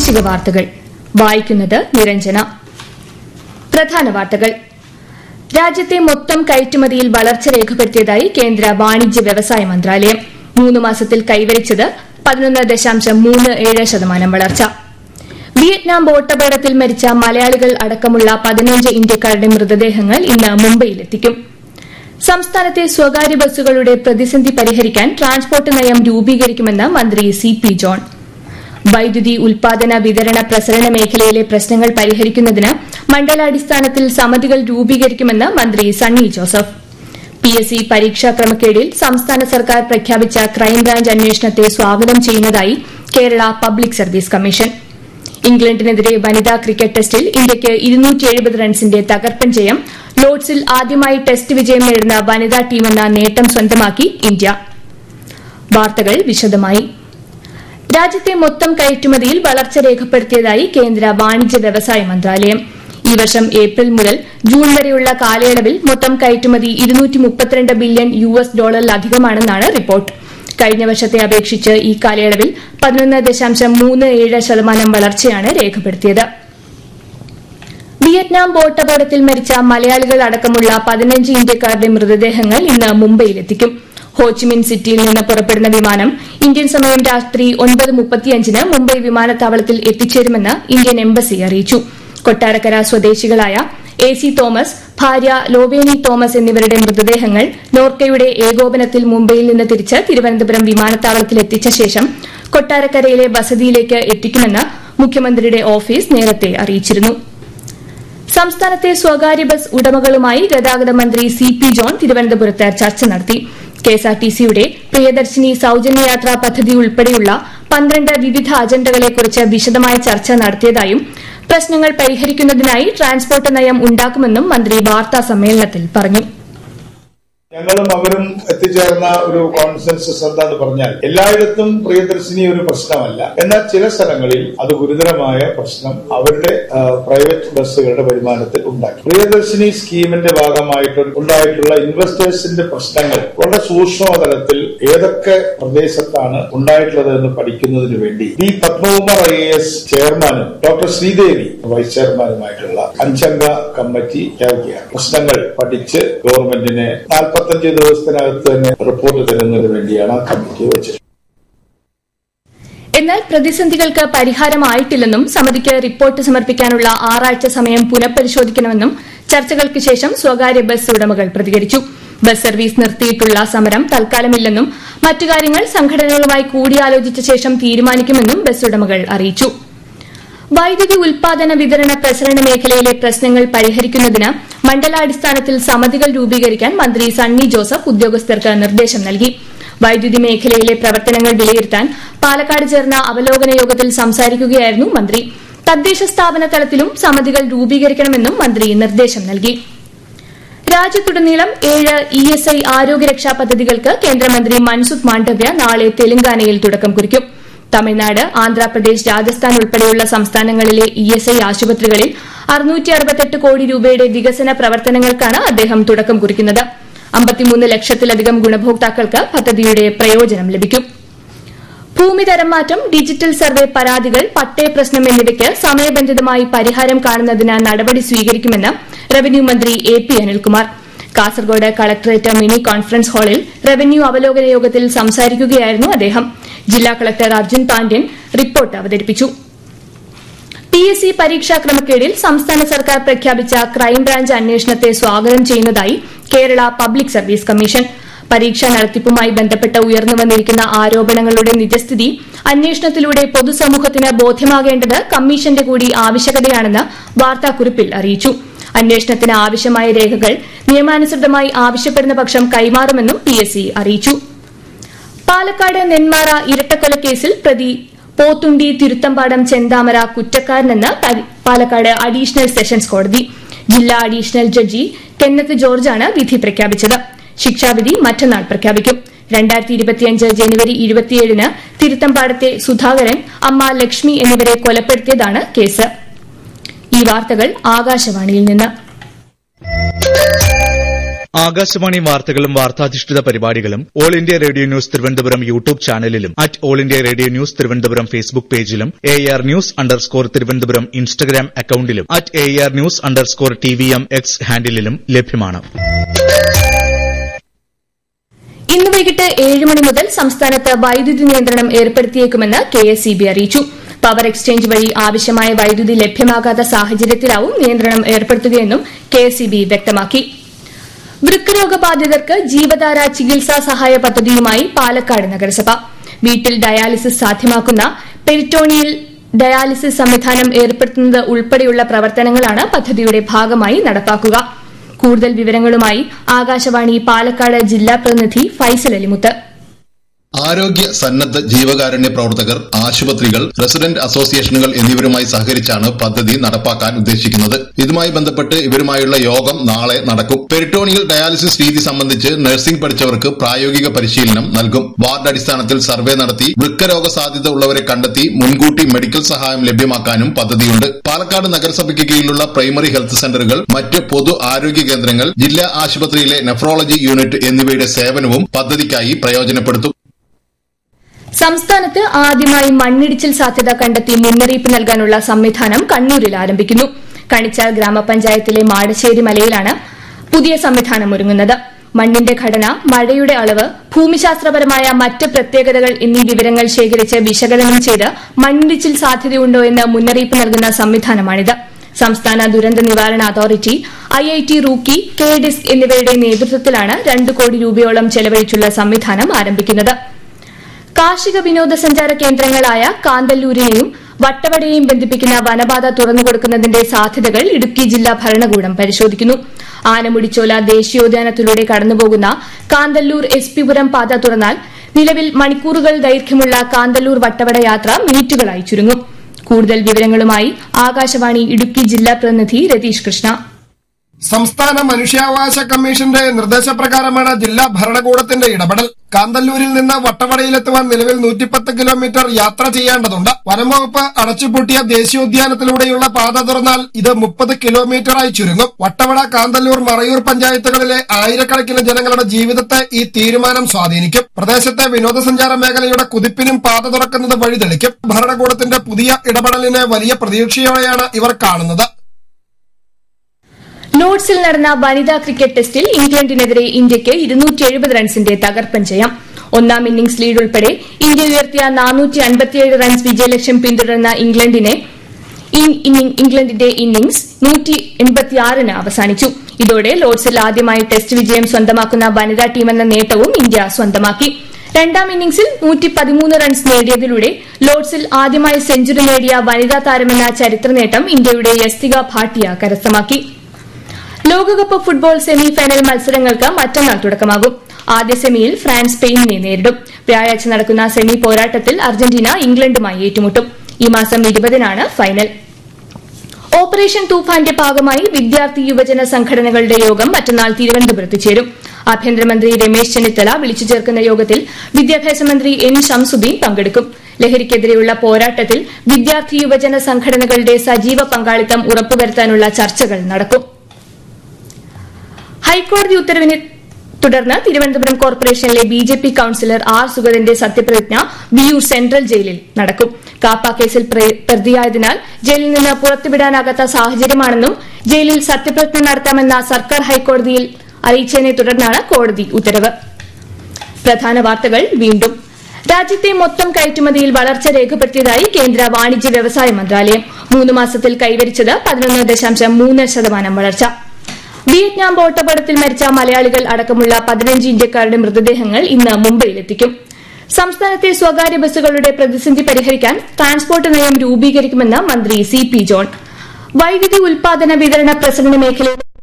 പ്രാദേശിക വാർത്തകൾ വായിക്കുന്നത് നിരഞ്ജന. പ്രധാന വാർത്തകൾ. രാജ്യത്തെ മൊത്തം കയറ്റുമതിയിൽ വളർച്ച രേഖപ്പെടുത്തിയതായി കേന്ദ്ര വാണിജ്യ വ്യവസായ മന്ത്രാലയം. 3 മാസത്തിൽ കൈവരിച്ചത് 11.37% വളർച്ച. വിയറ്റ്നാം ബോട്ടപകടത്തിൽ മരിച്ച മലയാളികൾ അടക്കമുള്ള 15 ഇന്ത്യക്കാരുടെ മൃതദേഹങ്ങൾ ഇന്ന് മുംബൈയിലെത്തിക്കും. സംസ്ഥാനത്തെ സ്വകാര്യ ബസ്സുകളുടെ പ്രതിസന്ധി പരിഹരിക്കാൻ ട്രാൻസ്പോർട്ട് നയം രൂപീകരിക്കുമെന്ന് മന്ത്രി CP ജോൺ. വൈദ്യുതി ഉൽപാദന വിതരണ പ്രസരണ മേഖലയിലെ പ്രശ്നങ്ങൾ പരിഹരിക്കുന്നതിന് മണ്ഡലാടിസ്ഥാനത്തിൽ സമിതികൾ രൂപീകരിക്കുമെന്ന് മന്ത്രി സണ്ണി ജോസഫ്. PSC പരീക്ഷാ ക്രമക്കേടിൽ സംസ്ഥാന സർക്കാർ പ്രഖ്യാപിച്ച ക്രൈംബ്രാഞ്ച് അന്വേഷണത്തെ സ്വാഗതം ചെയ്യുന്നതായി കേരള പബ്ലിക് സർവീസ് കമ്മീഷൻ. ഇംഗ്ലണ്ടിനെതിരെ വനിതാ ക്രിക്കറ്റ് ടെസ്റ്റിൽ ഇന്ത്യയ്ക്ക് 270 റൺസിന്റെ തകർപ്പൻ ജയം. ലോർഡ്സിൽ ആദ്യമായി ടെസ്റ്റ് വിജയം നേടുന്ന വനിതാ ടീമെന്ന നേട്ടം സ്വന്തമാക്കി ഇന്ത്യ. വാർത്തകൾ വിശദമായി. രാജ്യത്തെ മൊത്തം കയറ്റുമതിയിൽ വളർച്ച രേഖപ്പെടുത്തിയതായി കേന്ദ്ര വാണിജ്യ വ്യവസായ മന്ത്രാലയം. ഈ വർഷം ഏപ്രിൽ മുതൽ ജൂൺ വരെയുള്ള കാലയളവിൽ മൊത്തം കയറ്റുമതി $232 ബില്യൺ അധികമാണെന്നാണ് റിപ്പോർട്ട്. കഴിഞ്ഞ വർഷത്തെ അപേക്ഷിച്ച് ഈ കാലയളവിൽ 11.37% വളർച്ചയാണ് രേഖപ്പെടുത്തിയത്. വിയറ്റ്നാം ബോട്ടപകടത്തിൽ മരിച്ച മലയാളികൾ അടക്കമുള്ള 15 ഇന്ത്യക്കാരുടെ മൃതദേഹങ്ങൾ ഇന്ന് മുംബൈയിലെത്തിക്കും. ഹോച്ചിമിൻ സിറ്റിയിൽ നിന്ന് പുറപ്പെടുന്ന വിമാനം ഇന്ത്യൻ സമയം രാത്രി 9:35 മുംബൈ വിമാനത്താവളത്തിൽ എത്തിച്ചേരുമെന്ന് ഇന്ത്യൻ എംബസി അറിയിച്ചു. കൊട്ടാരക്കര സ്വദേശികളായ AC തോമസ്, ഭാര്യ ലോവേനി തോമസ് എന്നിവരുടെ മൃതദേഹങ്ങൾ നോർക്കയുടെ ഏകോപനത്തിൽ മുംബൈയിൽ നിന്ന് തിരിച്ച് തിരുവനന്തപുരം വിമാനത്താവളത്തിൽ എത്തിച്ച ശേഷം കൊട്ടാരക്കരയിലെ വസതിയിലേക്ക് എത്തിക്കുമെന്ന് മുഖ്യമന്ത്രിയുടെ ഓഫീസ് നേരത്തെ അറിയിച്ചിരുന്നു. സംസ്ഥാനത്തെ സ്വകാര്യ ബസ് ഉടമകളുമായി ഗതാഗത മന്ത്രി CP ജോൺ തിരുവനന്തപുരത്ത് ചർച്ച നടത്തി. KSRTCയുടെ പ്രിയദർശിനി സൌജന്യ യാത്രാ പദ്ധതി ഉൾപ്പെടെയുള്ള 12 വിവിധ അജണ്ടകളെക്കുറിച്ച് വിശദമായ ചർച്ച നടത്തിയതായും പ്രശ്നങ്ങൾ പരിഹരിക്കുന്നതിനായി ട്രാൻസ്പോർട്ട് നയം ഉണ്ടാക്കുമെന്നും മന്ത്രി വാർത്താ സമ്മേളനത്തിൽ പറഞ്ഞു. ഞങ്ങളും അവരും എത്തിച്ചേർന്ന ഒരു കോൺസെൻസസ് എന്താണെന്ന് പറഞ്ഞാൽ എല്ലായിടത്തും പ്രിയദർശിനി ഒരു പ്രശ്നമല്ല. എന്നാൽ ചില സ്ഥലങ്ങളിൽ അത് ഗുരുതരമായ പ്രശ്നം അവരുടെ പ്രൈവറ്റ് ബസ്സുകളുടെ വരുമാനത്തിൽ ഉണ്ടാക്കി. പ്രിയദർശിനി സ്കീമിന്റെ ഭാഗമായിട്ട് ഉണ്ടായിട്ടുള്ള ഇൻവെസ്റ്റേഴ്സിന്റെ പ്രശ്നങ്ങൾ വളരെ സൂക്ഷ്മതലത്തിൽ ഏതൊക്കെ പ്രദേശത്താണ് ഉണ്ടായിട്ടുള്ളത് എന്ന് പഠിക്കുന്നതിന് വേണ്ടി ഈ പത്മകുമാർ IAS ചെയർമാനും ഡോക്ടർ ശ്രീദേവി വൈസ് ചെയർമാനുമായിട്ടുള്ള 5-അംഗ കമ്മിറ്റി ചേർക്കുകയാണ്. പ്രശ്നങ്ങൾ പഠിച്ച് ഗവൺമെന്റിനെ 45 ദിവസത്തിനകത്ത് തന്നെ റിപ്പോർട്ട് തരുന്നതിന് വേണ്ടിയാണ് ആ കമ്മിറ്റി വെച്ചത്. എന്നാൽ പ്രതിസന്ധികൾക്ക് പരിഹാരമായിട്ടില്ലെന്നും സമിതിക്ക് റിപ്പോർട്ട് സമർപ്പിക്കാനുള്ള 6 ആഴ്ച സമയം പുനഃപരിശോധിക്കണമെന്നും ചർച്ചകൾക്ക് ശേഷം സ്വകാര്യ ബസ് ഉടമകൾ പ്രതികരിച്ചു. ബസ് സർവീസ് നിർത്തിയിട്ടുള്ള സമരം തൽക്കാലമില്ലെന്നും മറ്റു കാര്യങ്ങൾ സംഘടനകളുമായി കൂടിയാലോചിച്ച ശേഷം തീരുമാനിക്കുമെന്നും ബസ് ഉടമകൾ അറിയിച്ചു. വൈദ്യുതി ഉൽപാദന വിതരണ പ്രസരണ മേഖലയിലെ പ്രശ്നങ്ങൾ പരിഹരിക്കുന്നതിന് മണ്ഡലാടിസ്ഥാനത്തിൽ സമിതികൾ രൂപീകരിക്കാൻ മന്ത്രി സണ്ണി ജോസഫ് ഉദ്യോഗസ്ഥർക്ക് നിർദ്ദേശം നൽകി. വൈദ്യുതി മേഖലയിലെ പ്രവർത്തനങ്ങൾ വിലയിരുത്താൻ പാലക്കാട് ചേർന്ന അവലോകന യോഗത്തിൽ സംസാരിക്കുകയായിരുന്നു മന്ത്രി. തദ്ദേശ സ്ഥാപന തലത്തിലും സമിതികൾ രൂപീകരിക്കണമെന്നും മന്ത്രി നിർദ്ദേശം നൽകി. രാജ്യത്തുടനീളം 7 ESI ആരോഗ്യരക്ഷാ പദ്ധതികൾക്ക് കേന്ദ്രമന്ത്രി മൻസുഖ് മാണ്ഡവ്യ നാളെ തെലങ്കാനയിൽ തുടക്കം കുറിക്കും. തമിഴ്നാട്, ആന്ധ്രാപ്രദേശ്, രാജസ്ഥാൻ ഉൾപ്പെടെയുള്ള സംസ്ഥാനങ്ങളിലെ ESI ആശുപത്രികളിൽ 668 കോടി രൂപയുടെ വികസന പ്രവർത്തനങ്ങൾക്കാണ് അദ്ദേഹം തുടക്കം കുറിക്കുന്നത്. 53 ലക്ഷത്തിലധികം ഗുണഭോക്താക്കൾക്ക് പദ്ധതിയുടെ പ്രയോജനം ലഭിക്കും. ഭൂമി തരംമാറ്റം, ഡിജിറ്റൽ സർവേ പരാതികൾ, പട്ടയ പ്രശ്നം എന്നിവയ്ക്ക് സമയബന്ധിതമായി പരിഹാരം കാണുന്നതിന് നടപടി സ്വീകരിക്കുമെന്ന് റവന്യൂ മന്ത്രി AP Anilkumar. Kasaragod collectorate mini conference ഹാളിൽ റവന്യൂ അവലോകന യോഗത്തിൽ സംസാരിക്കുകയായിരുന്നു അദ്ദേഹം. ജില്ലാ കളക്ടർ അർജുൻ പാണ്ഡ്യൻ റിപ്പോർട്ട് അവതരിപ്പിച്ചു. PSC പരീക്ഷാ ക്രമക്കേടിൽ സംസ്ഥാന സർക്കാർ പ്രഖ്യാപിച്ച ക്രൈംബ്രാഞ്ച് അന്വേഷണത്തെ സ്വാഗതം ചെയ്യുന്നതായി കേരള പബ്ലിക് സർവീസ് കമ്മീഷൻ. പരീക്ഷാ നടത്തിപ്പുമായി ബന്ധപ്പെട്ട് ഉയർന്നുവന്നിരിക്കുന്ന ആരോപണങ്ങളുടെ നിജസ്ഥിതി അന്വേഷണത്തിലൂടെ പൊതുസമൂഹത്തിന് ബോധ്യമാകേണ്ടത് കമ്മീഷന്റെ കൂടി ആവശ്യകതയാണെന്ന് വാർത്താക്കുറിപ്പിൽ അറിയിച്ചു. അന്വേഷണത്തിന് ആവശ്യമായ രേഖകൾ നിയമാനുസൃതമായി ആവശ്യപ്പെടുന്ന പക്ഷം കൈമാറുമെന്നും PSC അറിയിച്ചു. പാലക്കാട് നെന്മാറ ഇരട്ടക്കൊലക്കേസിൽ പ്രതി പോത്തുണ്ടി, തിരുത്തമ്പാടം, ചെന്താമര കുറ്റക്കാരനെന്ന് പാലക്കാട് അഡീഷണൽ സെഷൻസ് കോടതി. ജില്ലാ അഡീഷണൽ ജഡ്ജി കെന്നത്ത് ജോർജാണ് വിധി പ്രഖ്യാപിച്ചത്. ശിക്ഷാവിധി മറ്റന്നാൾ പ്രഖ്യാപിക്കും. 2025 ജനുവരി 27 തിരുത്തമ്പാടത്തെ സുധാകരൻ, അമ്മ ലക്ഷ്മി എന്നിവരെ കൊലപ്പെടുത്തിയതാണ് കേസ്. ഈ വാർത്തകൾ ആകാശവാണിയിൽ നിന്ന്. ആകാശവാണി വാർത്തകളും വാർത്താധിഷ്ഠിത പരിപാടികളും all India radio news Thiruvananthapuram YouTube ചാനലിലും all India radio news Thiruvananthapuram Facebook പേജിലും AR News_ തിരുവനന്തപുരം ഇൻസ്റ്റഗ്രാം അക്കൌണ്ടിലും AR News_TVM X ഹാൻഡിലും ലഭ്യമാണ്. ഇന്ന് വൈകിട്ട് 7 മണി മുതൽ സംസ്ഥാനത്ത് വൈദ്യുതി നിയന്ത്രണം ഏർപ്പെടുത്തിയേക്കുമെന്ന് KSEB അറിയിച്ചു. പവർ എക്സ്ചേഞ്ച് വഴി ആവശ്യമായ വൈദ്യുതി ലഭ്യമാകാത്ത സാഹചര്യത്തിലാവും നിയന്ത്രണം ഏർപ്പെടുത്തുകയെന്നും KSEB വ്യക്തമാക്കി. വൃക്കരോഗബാധിതർക്ക് ജീവധാര ചികിത്സാ സഹായ പദ്ധതിയുമായി പാലക്കാട് നഗരസഭ വീട്ടിൽ ഡയാലിസിസ് സാധ്യമാക്കുന്ന പെരിറ്റോണിയൽ ഡയാലിസിസ് സംവിധാനം ഏർപ്പെടുത്തുന്നത് ഉൾപ്പെടെയുള്ള പ്രവർത്തനങ്ങളാണ് പദ്ധതിയുടെ ഭാഗമായി നടപ്പാക്കുക. കൂടുതൽ വിവരങ്ങളുമായി ആകാശവാണി പാലക്കാട് ജില്ലാ പ്രതിനിധി ഫൈസൽ അലിമുത്ത്. ആരോഗ്യ സന്നദ്ധ ജീവകാരുണ്യ പ്രവർത്തകർ, ആശുപത്രികൾ, റെസിഡന്റ് അസോസിയേഷനുകൾ എന്നിവരുമായി സഹകരിച്ചാണ് പദ്ധതി നടപ്പാക്കാൻ ഉദ്ദേശിക്കുന്നത്. ഇതുമായി ബന്ധപ്പെട്ട് ഇവരുമായുള്ള യോഗം നാളെ നടക്കും. പെരിറ്റോണിയൽ ഡയാലിസിസ് രീതി സംബന്ധിച്ച് നഴ്സിംഗ് പഠിച്ചവർക്ക് പ്രായോഗിക പരിശീലനം നൽകും. വാർഡ് അടിസ്ഥാനത്തിൽ സർവേ നടത്തി വൃക്കരോഗ സാധ്യത ഉള്ളവരെ കണ്ടെത്തി മുൻകൂട്ടി മെഡിക്കൽ സഹായം ലഭ്യമാക്കാനും പദ്ധതിയുണ്ട്. പാലക്കാട് നഗരസഭയ്ക്ക് കീഴിലുള്ള പ്രൈമറി ഹെൽത്ത് സെന്ററുകൾ, മറ്റ് പൊതു ആരോഗ്യ കേന്ദ്രങ്ങൾ, ജില്ലാ ആശുപത്രിയിലെ നെഫ്രോളജി യൂണിറ്റ് എന്നിവയുടെ സേവനവും പദ്ധതിക്കായി പ്രയോജനപ്പെടുത്തും. സംസ്ഥാനത്ത് ആദ്യമായി മണ്ണിടിച്ചിൽ സാധ്യത കണ്ടെത്തി മുന്നറിയിപ്പ് നൽകാനുള്ള സംവിധാനം കണ്ണൂരിൽ ആരംഭിക്കുന്നു. കണിച്ചാൽ ഗ്രാമപഞ്ചായത്തിലെ മാടശ്ശേരി മലയിലാണ് പുതിയ സംവിധാനം ഒരുങ്ങുന്നത്. മണ്ണിന്റെ ഘടന, മഴയുടെ അളവ്, ഭൂമിശാസ്ത്രപരമായ മറ്റ് പ്രത്യേകതകൾ എന്നീ വിവരങ്ങൾ ശേഖരിച്ച് വിശകലനം ചെയ്ത് മണ്ണിടിച്ചിൽ സാധ്യതയുണ്ടോ എന്ന് മുന്നറിയിപ്പ് നൽകുന്ന സംവിധാനമാണിത്. സംസ്ഥാന ദുരന്ത നിവാരണ അതോറിറ്റി, IIT റൂക്കി, KDISC എന്നിവയുടെ നേതൃത്വത്തിലാണ് 2 കോടി രൂപയോളം ചെലവഴിച്ചുള്ള സംവിധാനം ആരംഭിക്കുന്നത്. കാർഷിക വിനോദസഞ്ചാര കേന്ദ്രങ്ങളായ കാന്തല്ലൂരിനെയും വട്ടവടയെയും ബന്ധിപ്പിക്കുന്ന വനപാത തുറന്നുകൊടുക്കുന്നതിന്റെ സാധ്യതകൾ ഇടുക്കി ജില്ലാ ഭരണകൂടം പരിശോധിക്കുന്നു. ആനമുടിച്ചോല ദേശീയോദ്യാനത്തിലൂടെ കടന്നുപോകുന്ന കാന്തല്ലൂർ SP പുരം പാത തുറന്നാൽ നിലവിൽ മണിക്കൂറുകൾ ദൈർഘ്യമുള്ള കാന്തല്ലൂർ വട്ടവട യാത്ര മിനിറ്റുകളായി ചുരുങ്ങും. കൂടുതൽ വിവരങ്ങളുമായി ആകാശവാണി ഇടുക്കി ജില്ലാ പ്രതിനിധി രതീഷ് കൃഷ്ണ. സംസ്ഥാന മനുഷ്യാവകാശ കമ്മീഷന്റെ നിർദ്ദേശപ്രകാരമാണ് ജില്ലാ ഭരണകൂടത്തിന്റെ ഇടപെടൽ. കാന്തല്ലൂരിൽ നിന്ന് വട്ടവടയിലെത്തുവാൻ നിലവിൽ 110 കിലോമീറ്റർ യാത്ര ചെയ്യേണ്ടതുണ്ട്. വനംവകുപ്പ് അടച്ചുപൂട്ടിയ ദേശീയോദ്യാനത്തിലൂടെയുള്ള പാത തുറന്നാൽ ഇത് 30 കിലോമീറ്ററായി ചുരുങ്ങും. വട്ടവട, കാന്തല്ലൂർ, മറയൂർ പഞ്ചായത്തുകളിലെ ആയിരക്കണക്കിന് ജനങ്ങളുടെ ജീവിതത്തെ ഈ തീരുമാനം സ്വാധീനിക്കും. പ്രദേശത്തെ വിനോദസഞ്ചാര മേഖലയുടെ കുതിപ്പിനും പാത തുറക്കുന്നത് വഴിതെളിക്കും. ഭരണകൂടത്തിന്റെ പുതിയ ഇടപെടലിനെ വലിയ പ്രതീക്ഷയോടെയാണ് ഇവർ കാണുന്നത്. ലോർഡ്സിൽ നടന്ന വനിതാ ക്രിക്കറ്റ് ടെസ്റ്റിൽ ഇംഗ്ലണ്ടിനെതിരെ ഇന്ത്യയ്ക്ക് 270 റൺസിന്റെ തകർപ്പൻ ജയം. ഒന്നാം ഇന്നിംഗ്സ് ലീഡ് ഉൾപ്പെടെ ഇന്ത്യ ഉയർത്തിയ 457 റൺസ് വിജയലക്ഷ്യം പിന്തുടർന്ന ഇംഗ്ലണ്ടിന്റെ ഇന്നിംഗ്സ് 186-ന് അവസാനിച്ചു. ഇതോടെ ലോർഡ്സിൽ ആദ്യമായി ടെസ്റ്റ് വിജയം സ്വന്തമാക്കുന്ന വനിതാ ടീമെന്ന നേട്ടവും ഇന്ത്യ സ്വന്തമാക്കി. രണ്ടാം ഇന്നിംഗ്സിൽ 113 റൺസ് നേടിയതിലൂടെ ലോർഡ്സിൽ ആദ്യമായി സെഞ്ചുറി നേടിയ വനിതാ താരമെന്ന ചരിത്ര നേട്ടം ഇന്ത്യയുടെ യസ്തിക ഭാട്ടിയ കരസ്ഥമാക്കി. ലോകകപ്പ് ഫുട്ബോൾ സെമി ഫൈനൽ മത്സരങ്ങൾക്ക് മറ്റന്നാൾ തുടക്കമാകും. ആദ്യ സെമിയിൽ ഫ്രാൻസ് സ്പെയിനിനെ നേരിടും. വ്യാഴാഴ്ച നടക്കുന്ന സെമി പോരാട്ടത്തിൽ അർജന്റീന ഇംഗ്ലണ്ടുമായി ഏറ്റുമുട്ടും. ഈ മാസം 20-നാണ് ഫൈനൽ. ഓപ്പറേഷൻ തൂഫാന്റെ ഭാഗമായി വിദ്യാർത്ഥി യുവജന സംഘടനകളുടെ യോഗം മറ്റന്നാൾ തിരുവനന്തപുരത്ത് ചേരും. ആഭ്യന്തരമന്ത്രി രമേശ് ചെന്നിത്തല വിളിച്ചു ചേർക്കുന്ന യോഗത്തിൽ വിദ്യാഭ്യാസ മന്ത്രി N ശംസുദ്ദീൻ പങ്കെടുക്കും. ലഹരിക്കെതിരെയുള്ള പോരാട്ടത്തിൽ വിദ്യാർത്ഥി യുവജന സംഘടനകളുടെ സജീവ പങ്കാളിത്തം ഉറപ്പുവരുത്താനുള്ള ചർച്ചകൾ നടക്കും. ഹൈക്കോടതി ഉത്തരവിനെ തുടർന്ന് തിരുവനന്തപുരം കോർപ്പറേഷനിലെ BJP കൌൺസിലർ R സുഗതന്റെ സത്യപ്രതിജ്ഞ വിയൂർ സെൻട്രൽ ജയിലിൽ നടക്കും. കാപ്പ കേസിൽ പ്രതിയായതിനാൽ ജയിലിൽ നിന്ന് പുറത്തുവിടാനാകാത്ത സാഹചര്യമാണെന്നും ജയിലിൽ സത്യപ്രതിജ്ഞ നടത്താമെന്ന സർക്കാർ ഹൈക്കോടതിയിൽ അറിയിച്ചതിനെ തുടർന്നാണ് കോടതി ഉത്തരവ്. പ്രധാന വാർത്തകൾ വീണ്ടും. രാജ്യത്തെ മൊത്തം കയറ്റുമതിയിൽ വളർച്ച രേഖപ്പെടുത്തിയതായി കേന്ദ്ര വാണിജ്യ വ്യവസായ മന്ത്രാലയം. 3 മാസത്തിൽ കൈവരിച്ചത് 11.3% വളർച്ച. വിയറ്റ്നാം ബോട്ടപകടത്തിൽ മരിച്ച മലയാളികൾ അടക്കമുള്ള 15 ഇന്ത്യക്കാരുടെ മൃതദേഹങ്ങൾ ഇന്ന് മുംബൈയിലെത്തിക്കും. സംസ്ഥാനത്തെ സ്വകാര്യ ബസ്സുകളുടെ പ്രതിസന്ധി പരിഹരിക്കാൻ ട്രാൻസ്പോർട്ട് നയം രൂപീകരിക്കുമെന്ന് മന്ത്രി CP ജോൺ. വൈദ്യുതി ഉൽപാദന വിതരണ പ്രസരണ മേഖലയിൽ